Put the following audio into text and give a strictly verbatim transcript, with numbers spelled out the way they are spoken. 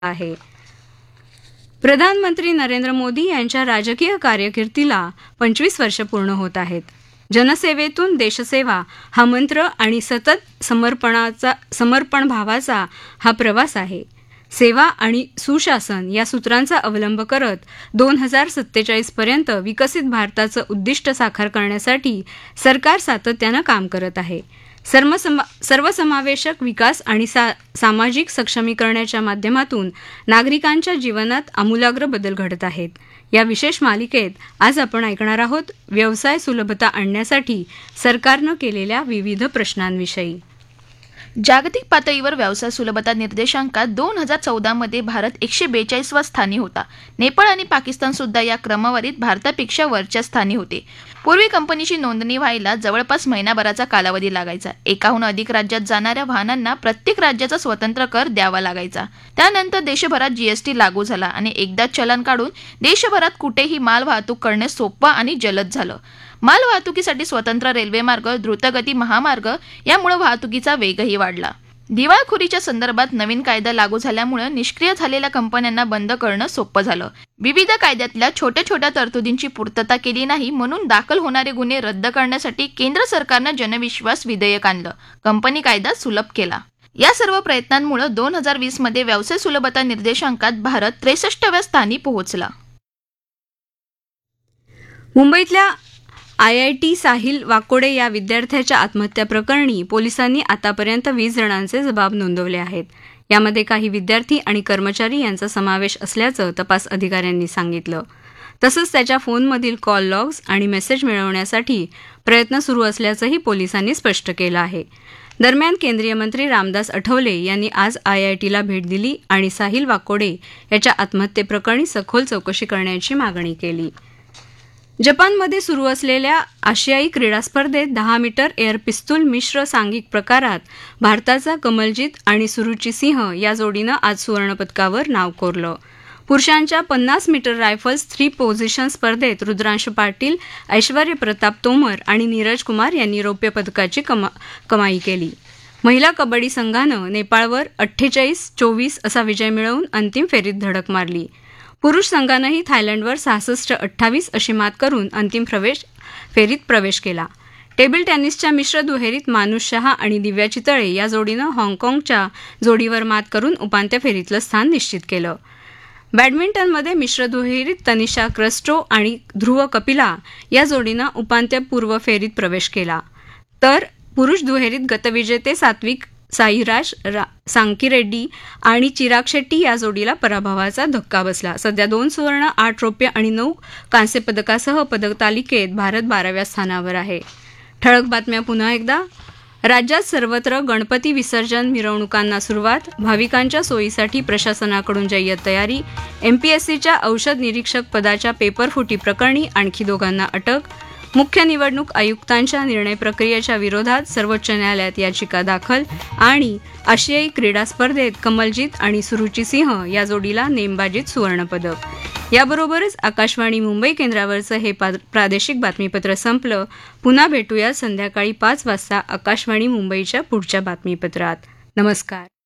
आहे. प्रधानमंत्री नरेंद्र मोदी यांच्या राजकीय कारकिर्दीला पंचवीस वर्ष पूर्ण होत आहेत. जनसेवेतून देशसेवा हा मंत्र आणि सतत समर्पणाचा समर्पण भावाचा हा प्रवास आहे. सेवा आणि सुशासन या सूत्रांचा अवलंब करत दोन हजार सत्तेचाळीस पर्यंत विकसित भारताचं उद्दिष्ट साकार करण्यासाठी सरकार सातत्यानं काम करत आहे. सर्वसमा सर्वसमावेशक विकास आणि सा सामाजिक सक्षमीकरणाच्या माध्यमातून नागरिकांच्या जीवनात आमूलाग्र बदल घडत आहेत. या विशेष मालिकेत आज आपण ऐकणार आहोत व्यवसाय सुलभता आणण्यासाठी सरकारनं केलेल्या विविध प्रश्नांविषयी. जागतिक पातळीवर व्यवसाय सुलभता निर्देशांकात दोन हजार चौदा मध्ये भारत एकशे बेचाळीसवा स्थानी होता. नेपाळ आणि पाकिस्तान सुद्धा या क्रमवारीत भारतापेक्षा वरच्या स्थानी होते. पूर्वी कंपनीची नोंदणी व्हायला जवळपास महिनाभराचा कालावधी लागायचा. एकाहून अधिक राज्यात जाणाऱ्या वाहनांना प्रत्येक राज्याचा स्वतंत्र कर द्यावा लागायचा. त्यानंतर देशभरात जीएसटी लागू झाला आणि एकदाच चलन काढून देशभरात कुठेही माल वाहतूक करणे सोपं आणि जलद झालं. माल वाहतुकीसाठी स्वतंत्र रेल्वेमार्ग, द्रुतगती महामार्ग यामुळे वाहतुकीचा वेगही वाढला. दिवाळखोरीच्या संदर्भात नवीन कायदा लागू झाल्यामुळे निष्क्रिय झालेल्या कंपन्यांना बंद करणं सोपं झालं. विविध कायद्यातल्या छोट्या छोट्या तरतुदींची पूर्तता केली नाही म्हणून दाखल होणारे गुन्हे रद्द करण्यासाठी केंद्र सरकारनं जनविश्वास विधेयक आणलं. कंपनी कायदा सुलभ केला. या सर्व प्रयत्नांमुळे दोन हजार वीस मध्ये व्यवसाय सुलभता निर्देशांकात भारत त्रेसष्टव्या स्थानी पोहोचला. मुंबईतल्या I I T Sahil Wakode या विद्यार्थ्याच्या आत्महत्या प्रकरणी पोलिसांनी आतापर्यंत वीस जणांचे जबाब नोंदवले आहेत. यामध्ये काही विद्यार्थी आणि कर्मचारी यांचा समावेश असल्याचं तपास अधिकाऱ्यांनी सांगितलं. तसंच त्याच्या फोनमधील कॉल लॉग्स आणि मेसेज मिळवण्यासाठी प्रयत्न सुरू असल्याचंही पोलिसांनी स्पष्ट केलं आहे. दरम्यान केंद्रीय मंत्री रामदास आठवले यांनी आज आय आय टीला भेट दिली आणि साहिल वाकोडे याच्या आत्महत्येप्रकरणी सखोल चौकशी करण्याची मागणी केली. जपानमध्ये सुरू असलेल्या आशियाई क्रीडा स्पर्धेत दहा मीटर एअर पिस्तूल मिश्र सांघिक प्रकारात भारताचा कमलजीत आणि सुरुची सिंह या जोडीनं आज सुवर्णपदकावर नाव कोरलं. पुरुषांच्या पन्नास मीटर रायफल्स थ्री पोझिशन स्पर्धेत रुद्रांश पाटील, ऐश्वर्य प्रताप तोमर आणि नीरज कुमार यांनी रौप्य पदकाची कमा कमाई केली. महिला कबड्डी संघानं नेपाळवर अठ्ठेचाळीस चोवीस असा विजय मिळवून अंतिम फेरीत धडक मारली. पुरुष संघानंही थायलंडवर सहासष्ट अठ्ठावीस अशी मात करून अंतिम प्रवेश फेरीत प्रवेश केला. टेबल टेनिसच्या मिश्र दुहेरीत मानुष शहा आणि दिव्या चितळे या जोडीनं हाँगकाँगच्या जोडीवर मात करून उपांत्य फेरीतलं स्थान निश्चित केलं. बॅडमिंटनमध्ये मिश्र दुहेरीत तनिषा क्रिस्टो आणि ध्रुव कपिला या जोडीनं उपांत्यपूर्व फेरीत प्रवेश केला. तर पुरुष दुहेरीत गतविजेते सात्विक साईराज सांकीरेड्डी आणि चिराग शेट्टी या जोडीला पराभवाचा धक्का बसला. सध्या दोन सुवर्ण, आठ रौप्य आणि नऊ कांस्य पदकासह पदक तालिकेत भारत बाराव्या स्थानावर आहे. ठळक बातम्या पुन्हा एकदा. राज्यात सर्वत्र गणपती विसर्जन मिरवणुकांना सुरुवात. भाविकांच्या सोयीसाठी प्रशासनाकडून जय्यत तयारी. एमपीएससीच्या औषध निरीक्षक पदाच्या पेपरफुटी प्रकरणी आणखी दोघांना अटक. मुख्य निवडणूक आयुक्तांच्या निर्णय प्रक्रियेच्या विरोधात सर्वोच्च न्यायालयात याचिका दाखल. आणि आशियाई क्रीडा स्पर्धेत कमलजीत आणि सुरुची सिंह या जोडीला नेमबाजीत सुवर्णपदक. याबरोबरच आकाशवाणी मुंबई केंद्रावरचं हे प्रादेशिक बातमीपत्र संपलं. पुन्हा भेटूया संध्याकाळी पाच वाजता आकाशवाणी मुंबईच्या पुढच्या बातमीपत्रात. नमस्कार.